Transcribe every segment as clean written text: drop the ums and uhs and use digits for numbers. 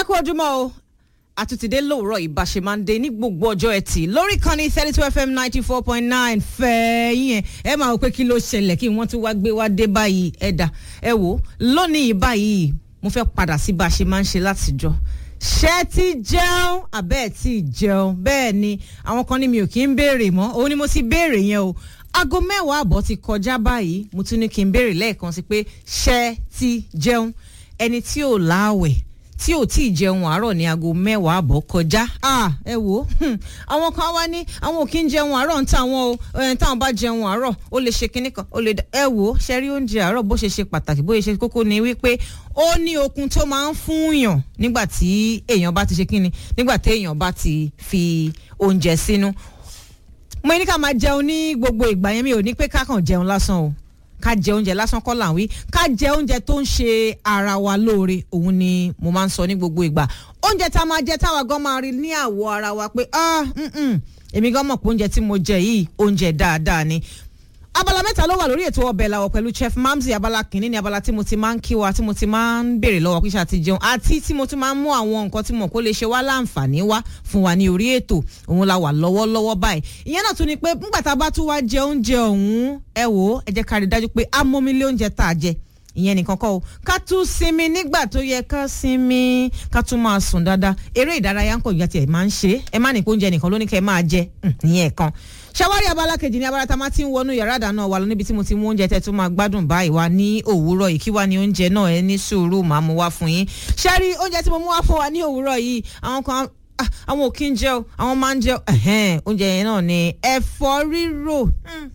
ẹ kú ojúmọ́ o àtúntìdé lówùúrọ̀ ìbáṣe máa ń dé ní gbogbo ọjọ́ ẹtì lórí kan ní 32 FM 94.9 fẹ́ẹ́yìn ẹ máa wò pé kí ló ṣẹlẹ̀ kí wọ́n tún wá gbé wá dé báyìí ẹ̀dà ẹ wò lónìí báyìí mo fẹ́ padà sí bá a ṣe máa ń ṣe látijọ́ ṣé ti jẹun àbẹ́ẹ̀ tí jẹun bẹ́ẹ̀ ni àwọn kan ní mi ò kí ń béèrè mọ́ òun ni mo ti béèrè yẹn o aago 10:00 ti kọjá báyìí mo tún ní kí n béèrè lẹ́ẹ̀kan sí pé ṣé ti jẹun ẹni tí ò láàwẹ̀ tí ò tí ì jẹun àárọ̀ ní aago 10:00 kọjá ẹ wò àwọn kan wá ní àwọn ò kí ń jẹun àárọ̀ ń táwọn o táwọn bá jẹun àárọ̀ ó lè ṣe kinní kan ó lè ẹ wò ṣe rí oúnjẹ àárọ̀ bó ṣe ṣe pàtàkì bó ṣe ṣe kókó ni wípé ó ní okun tó máa ń fún yàn nígbà tí èèyàn bá ti ṣe kinní nígbà tí èèyàn bá ti fi oúnjẹ sínú mo ní ká máa jẹun ní gbogbo ìgbà yẹn mi ò ní pé ká kàn jẹun lásán o ká jẹ oúnjẹ lásán kọ́ là ń wí ká jẹ oúnjẹ tó ń ṣe ara wa lóore òun ni mo máa ń sọ ní gbogbo ìgbà oúnjẹ tá a máa jẹ táwa gan máa rí ní àwọ̀ ara wa pé èmi gan mọ̀ pé oúnjẹ tí mo jẹ yìí oúnjẹ dáadáa ni abala mẹ́ta ló wà lórí ètò ọbẹ̀ làwọ̀ pẹ̀lú chef Mamzi abala kìíní ni abala tí mo ti máa ń kí wa tí mo ti máa ń béèrè lọ́wọ́ pé ṣé a ti jẹun àti tí mo ti máa ń mú àwọn nǹkan tí mo kó lè ṣe wá láǹfààní wá fún wa ní orí ètò òun la wà lọ́wọ́lọ́wọ́ báyìí ìyẹn náà tún ni pé nígbà tá a bá tún wá jẹ oúnjẹ ọ̀hún ẹ wò ó ẹ jẹ́ ká rí dájú pé a mọ́mílé oúnjẹ tá a jẹ ìyẹn nìkan kọ́ o ká tún sinmi nígbà tó yẹ ká sinmi ká tún máa sùn dáadáa eré ìdárayá ń pọ̀ ìgbà tí ẹ máa ń ṣe ẹ má ní kó oúnjẹ nìkan ló ní kẹ́ máa jẹ ìyẹn kan ṣàwárí abala kejì ní abala tá a máa ti ń wọnú yàrá ìdáná wa lọ níbi tí mo ti mú oúnjẹ tẹ́ tó máa gbádùn báyìí wá ní òwúrọ̀ yìí kí wá ní oúnjẹ náà ẹ ní sùúrù máa mú wá fún yín ṣẹ́rí oúnjẹ tí mo mú wá fún wa ní òwúrọ̀ yìí àwọn kan àwọn ò kí ń jẹ o àwọn máa ń jẹ oúnjẹ yẹn náà ni ẹ̀fọ́ rírò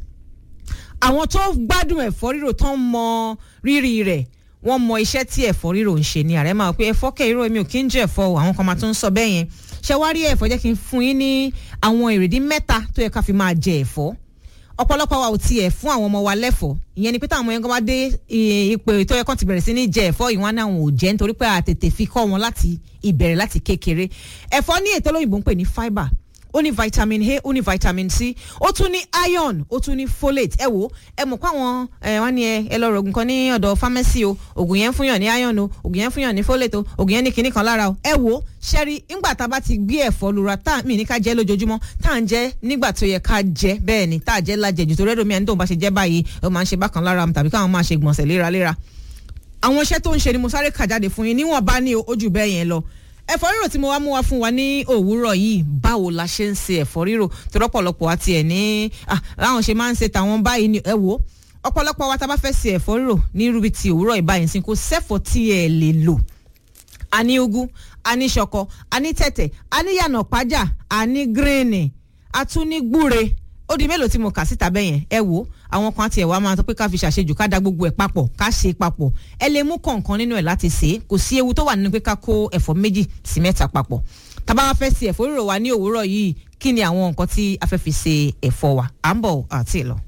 àwọn tó gbádùn ẹ̀fọ́ rírò tó ń mọ rírì rẹ̀ wọ́n mọ iṣẹ́ tí ẹ̀fọ́ rírò ń ṣe ni ààrẹ máa pé ẹ̀fọ́ kẹ́rìírò èmi ò kí ń jẹ ẹ̀fọ́ o àwọn kan máa tún sọ bẹ́ẹ̀ yẹn ṣe wá rí ẹ̀fọ́ jẹ́ kí n fún yín ní àwọn èrèdí 3 tó yẹ ká fi máa jẹ ẹ̀fọ́ ọ̀pọ̀lọpọ̀ wa ò tiẹ̀ fún àwọn ọmọ wa lẹ́fọ̀ọ́ ìyẹn ni pé táwọn yẹn kan bá dé ipò tó yẹ kán ti bẹ̀rẹ̀ sí ní jẹ ẹ̀fọ́ ìwọ̀n náà wọn ò jẹ́ nítorí pé a tètè fi kọ́ wọn láti ìbẹ̀rẹ̀ láti kékeré ẹ̀fọ́ ní ètò olóyìnbó ń pè ní fibre ó ní vitamin A ó ní vitamin C ó tún ní iron ó tún ní folate ẹ wò ẹ mọ̀ pé àwọn wọn ní ẹ lọ rògùn kan ní ọ̀dọ̀ pharmacy o ògùn yẹn fúnyàn ní iron o ògùn yẹn fúnyàn ní folate o ògùn yẹn ní kinní kan lára o ẹ wò ṣẹ́rí ńgbà tá a bá ti gbé ẹ̀fọ́ lura tá mi ní ká jẹ́ lójoojúmọ́ tá à ń jẹ́ nígbà tó yẹ ká jẹ́ bẹ́ẹ̀ ni tá à jẹ́ lájẹjù tó rẹ́dọ̀mí ẹni tó ń bá ṣe jẹ́ báyìí ó máa ń ṣe bákan lára tàbí káwọn máa ṣe gbọ̀nsẹ̀ léraléra àwọn iṣẹ́ tó ń ṣe ni mo sáré kà jáde fún yín níwọ̀n bá ní ojú bẹ́ẹ̀ yẹn lọ ẹ̀fọ́ rírò tí mo wá mú wá fún wa ní òwúrọ̀ yìí báwo la ṣe ń ṣe ẹ̀fọ́ rírò tó rọ́pọ̀lọpọ̀ àti ẹ̀ ní láwọn ṣe máa ń ṣe tàwọn báyìí ni ẹ wò ọ̀pọ̀lọpọ̀ wa tá a bá fẹ́ ṣe ẹ̀fọ́ rírò ní irúbi ti òwúrọ̀ ìbáyìí sí kò sẹ́fọ̀ tí ẹ lè lò a ní ugu a ní ṣọkọ a ní tẹ̀tẹ̀ a ní yànà pájà a ní gírínì a tún ní gbúre ó di mélòó tí mo kà síta bẹ́ẹ̀ yẹn ẹ wò àwọn kan tiẹ̀ wá máa sọ pé ká fi ṣàṣejù ká da gbogbo ẹ̀ papọ̀ ká ṣe papọ̀ ẹ lè mú kọ̀ọ̀kan nínú ẹ̀ láti ṣe é kò sí ewu tó wà nínú pé ká kó ẹ̀fọ́ 2 sí 3 papọ̀ tá bá wá fẹ́ ṣe ẹ̀fọ́ rírò wa ní òwúrọ̀ yìí kí ni àwọn nǹkan tí a fẹ́ fi ṣe ẹ̀fọ́ wa à ń bọ̀ àti lọ.